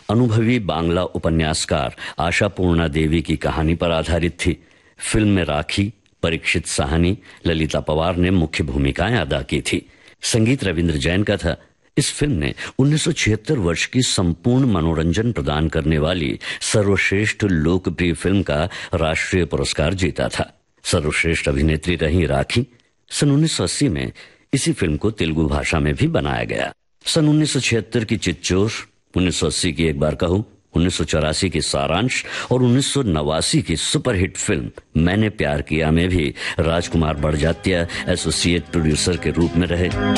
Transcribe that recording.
अनुभवी बांग्ला उपन्यासकार आशापूर्णा देवी की कहानी पर आधारित थी। फिल्म में राखी, परीक्षित साहनी, ललिता पवार ने मुख्य भूमिकाएं अदा की थी। संगीत रविंद्र जैन का था। इस फिल्म ने 1976 वर्ष की संपूर्ण मनोरंजन प्रदान करने वाली सर्वश्रेष्ठ लोकप्रिय फिल्म का राष्ट्रीय पुरस्कार जीता था। सर्वश्रेष्ठ अभिनेत्री रही राखी। सन 1980 में इसी फिल्म को तेलुगु भाषा में भी बनाया गया। सन 1976 की चिच्चोर, 1980 की एक बार कहूं, 1984 की सारांश और 1989 की सुपरहिट फिल्म मैंने प्यार किया में भी राजकुमार बड़जात्या एसोसिएट प्रोड्यूसर के रूप में रहे।